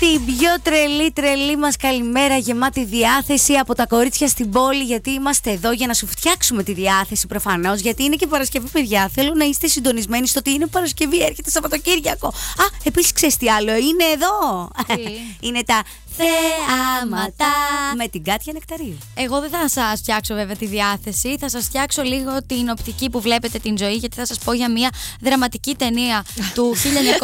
Την πιο τρελή μας καλημέρα, γεμάτη διάθεση από τα κορίτσια στην πόλη, γιατί είμαστε εδώ για να σου φτιάξουμε τη διάθεση προφανώς, γιατί είναι και Παρασκευή, παιδιά. Θέλω να είστε συντονισμένοι στο ότι είναι Παρασκευή, έρχεται Σαββατοκύριακο. Επίσης ξέρεις τι άλλο, είναι εδώ. Είναι τα θεάματα με την Κάτια Νεκταρίου. Εγώ δεν θα σας φτιάξω βέβαια τη διάθεση, θα σας φτιάξω λίγο την οπτική που βλέπετε την ζωή, γιατί θα σας πω για μια δραματική ταινία του 1999.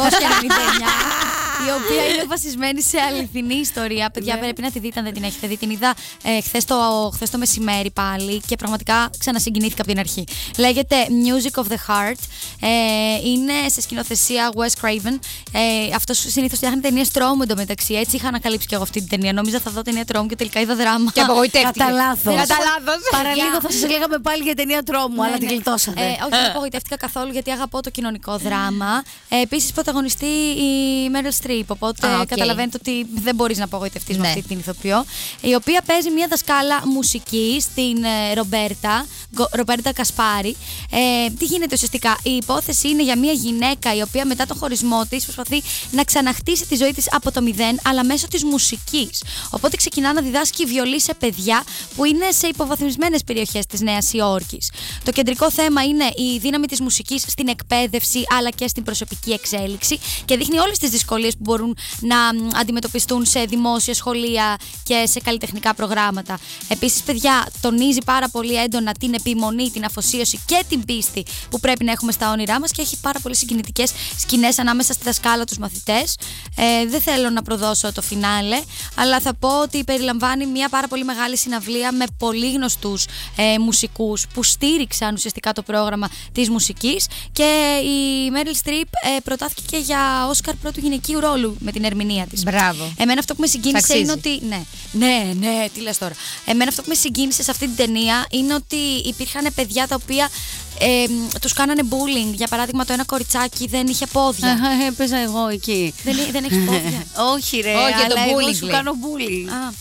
Η οποία είναι βασισμένη σε αληθινή ιστορία. Παιδιά, πρέπει να τη δείτε αν δεν την έχετε δει. Την είδα χθες το μεσημέρι πάλι και πραγματικά ξανασυγκινήθηκα από την αρχή. Λέγεται Music of the Heart. Είναι σε σκηνοθεσία Wes Craven. Αυτός συνήθως φτιάχνει ταινίες τρόμου εντωμεταξύ. Έτσι είχα ανακαλύψει και εγώ αυτή την ταινία. Νόμιζα θα δω ταινία τρόμου και τελικά είδα δράμα. Και απογοητεύτηκα. Κατά λάθος. Παραλίγο θα σας λέγαμε πάλι για ταινία τρόμου, αλλά την γλιτώσατε. Όχι, δεν απογοητεύτηκα καθόλου, γιατί αγαπώ το κοινωνικό δράμα. Επίσης, πρωταγωνιστεί η Meryl Streep. Οπότε καταλαβαίνετε ότι δεν μπορείς να απογοητευτείς με αυτή την ηθοποιό. Η οποία παίζει μια δασκάλα μουσικής, την Ρομπέρτα Κασπάρη. Τι γίνεται ουσιαστικά? Η υπόθεση είναι για μια γυναίκα η οποία μετά τον χωρισμό της προσπαθεί να ξαναχτίσει τη ζωή της από το μηδέν, αλλά μέσω της μουσικής. Οπότε ξεκινά να διδάσκει βιολί σε παιδιά που είναι σε υποβαθμισμένες περιοχές της Νέας Υόρκης. Το κεντρικό θέμα είναι η δύναμη της μουσικής στην εκπαίδευση αλλά και στην προσωπική εξέλιξη και δείχνει όλες τις δυσκολίες που μπορούν να αντιμετωπιστούν σε δημόσια σχολεία και σε καλλιτεχνικά προγράμματα. Επίσης, παιδιά, τονίζει πάρα πολύ έντονα την επιμονή, την αφοσίωση και την πίστη που πρέπει να έχουμε στα όνειρά μας και έχει πάρα πολύ συγκινητικές σκηνές ανάμεσα στη δασκάλα, τους μαθητές. Δεν θέλω να προδώσω το φινάλε, αλλά θα πω ότι περιλαμβάνει μια πάρα πολύ μεγάλη συναυλία με πολύ γνωστούς μουσικούς που στήριξαν ουσιαστικά το πρόγραμμα της μουσικής και η Meryl Streep προτάθηκε για Όσκαρ πρώτου γυναικείου ρόλου με την ερμηνεία της. Μπράβο. Εμένα αυτό που με συγκίνησε είναι ότι. Ναι, τι λες τώρα. Εμένα αυτό που με συγκίνησε σε αυτή την ταινία είναι ότι υπήρχαν παιδιά τα οποία τους κάνανε bullying. Για παράδειγμα, το ένα κοριτσάκι δεν είχε πόδια. Έπαιζα εγώ εκεί. Δεν έχεις πόδια? Όχι, ρε, όχι, αλλά το εγώ σου κάνω bullying.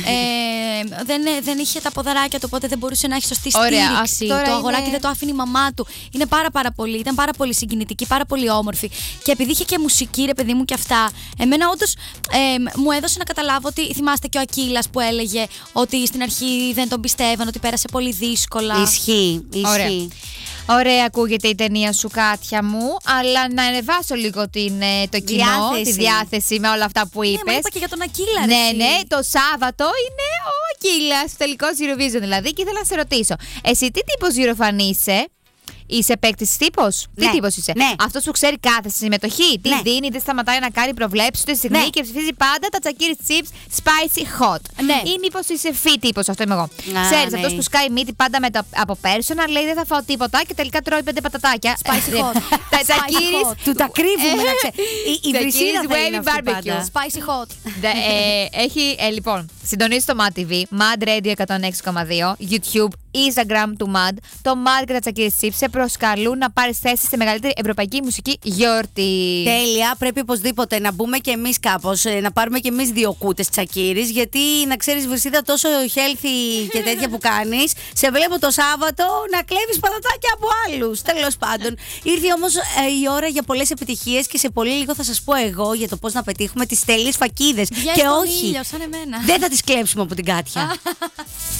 Δεν είχε τα ποδαράκια του, οπότε δεν μπορούσε να έχει σωστή στήριξη. Το αγοράκι δεν το άφηνε η μαμά του. Ήταν πάρα πολύ συγκινητική, πάρα πολύ όμορφη. Και επειδή είχε και μουσική, ρε παιδί μου, και αυτά, εμένα όντως μου έδωσε να καταλάβω ότι θυμάστε και ο Ακύλας που έλεγε ότι στην αρχή δεν τον πιστεύαν, ότι πέρασε πολύ δύσκολα. Ισχύει. Ωραία, ακούγεται η ταινία σου, Κάτια μου, αλλά να ανεβάσω λίγο το κοινό, τη διάθεση με όλα αυτά που είπες. Ναι, είπα και για τον Ακύλα. Ναι, το Σάββατο είναι ο Ακύλας, τελικός Eurovision δηλαδή, και ήθελα να σε ρωτήσω, εσύ τι τύπος Eurofan είσαι? Είσαι παίκτης τύπος? Ναι. Τι τύπος είσαι? Ναι. Αυτός που ξέρει κάθε συμμετοχή, τι δίνει, δεν σταματάει να κάνει προβλέψεις ούτε στιγμή και ψηφίζει πάντα τα τσακίρι chips spicy hot. Ναι. Ή μήπως είσαι φι τύπος? Αυτό είμαι εγώ. Ξέρεις, αυτός που σκάει μύτη πάντα από personal, λέει δεν θα φάω τίποτα και τελικά τρώει 5 πατατάκια. Spicy hot. Τα τσακίρις. Του τα κρύβουμε, να ξέρεις. Η βρυσίνα θα είναι αυτή πάντα. Spicy hot. Λοιπόν, συντονίζει το Mad TV, Mad Radio 106,2, YouTube, Instagram του Mad, το Mad και τα τσακίρι chips σε προσκαλούν να πάρεις θέση στη μεγαλύτερη ευρωπαϊκή μουσική γιορτή. Τέλεια, πρέπει οπωσδήποτε να μπούμε και εμείς κάπως, να πάρουμε και εμείς 2 κούτες τσακίρις, γιατί να ξέρεις, Βρυσίδα, τόσο healthy και τέτοια που κάνεις, σε βλέπω το Σάββατο να κλέβεις πατατάκια από άλλους. Τέλος πάντων, ήρθε όμως η ώρα για πολλές επιτυχίες και σε πολύ λίγο θα σας πω εγώ για το πώς να πετύχουμε τις τέλειες φακίδες. Και όχι, ήλιο, σαν εμένα. δεν θα τις κλέψουμε από την Κάτια.